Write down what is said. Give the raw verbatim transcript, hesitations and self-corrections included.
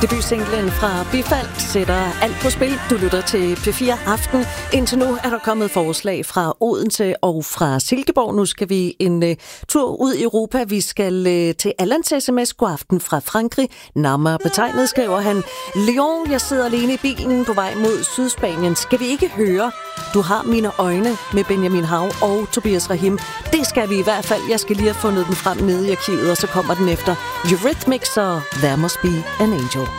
Debutsinglen fra Bifald sætter alt på spil. Du lytter til P fire Aften. Indtil nu er der kommet forslag fra Odense og fra Silkeborg. Nu skal vi en uh, tur ud i Europa. Vi skal uh, til Allans sms. God aften fra Frankrig. Nærmere betegnet skriver han: Lyon, jeg sidder alene i bilen på vej mod Sydspanien. Skal vi ikke høre Du har mine øjne med Benjamin Hav og Tobias Rahim? Det skal vi i hvert fald. Jeg skal lige have fundet den frem nede i arkivet, og så kommer den efter Eurythmics og There Must Be an Angel.